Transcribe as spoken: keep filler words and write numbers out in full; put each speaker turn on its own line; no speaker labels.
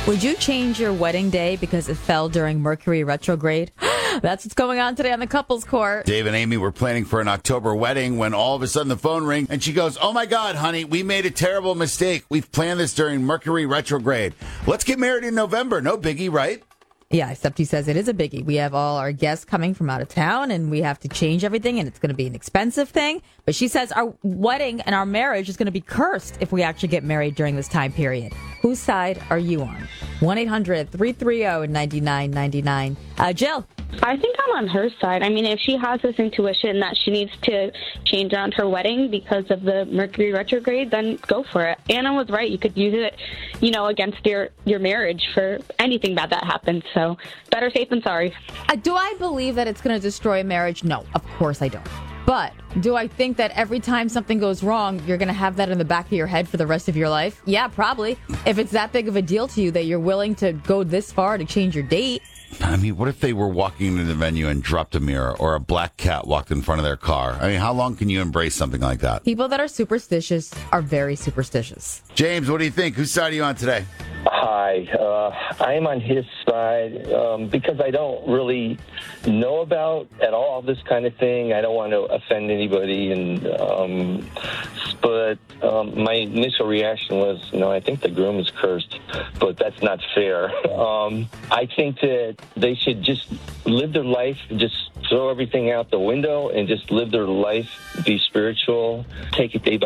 Would you change your wedding day because it fell during Mercury retrograde? That's what's going on today on the Couples Court.
Dave and Amy were planning for an October wedding when all of a sudden the phone rang and she goes, "Oh my God, honey, we made a terrible mistake. We've planned this during Mercury retrograde. Let's get married in November." No biggie, right?
Yeah, except he says it is a biggie. We have all our guests coming from out of town and we have to change everything and it's going to be an expensive thing. But she says our wedding and our marriage is going to be cursed if we actually get married during this time period. Whose side are you on? one eight hundred three three zero nine nine nine nine. Uh, Jill?
I think I'm on her side. I mean, if she has this intuition that she needs to change around her wedding because of the Mercury retrograde, then go for it. Anna was right. You could use it, you know, against your, your marriage for anything bad that happens. So better safe than sorry.
Uh, do I believe that it's going to destroy a marriage? No, of course I don't. But do I think that every time something goes wrong, you're going to have that in the back of your head for the rest of your life? Yeah, probably. If it's that big of a deal to you that you're willing to go this far to change your date.
I mean, what if they were walking into the venue and dropped a mirror or a black cat walked in front of their car? I mean, how long can you embrace something like that?
People that are superstitious are very superstitious.
James, what do you think? Whose side are you on today?
Hi, uh, I am on his side um, because I don't really know about at all this kind of thing. I don't want to offend anybody, and um, but um, my initial reaction was, you know, I think the groom is cursed, but that's not fair. Um, I think that they should just live their life, just throw everything out the window, and just live their life, be spiritual, take it day by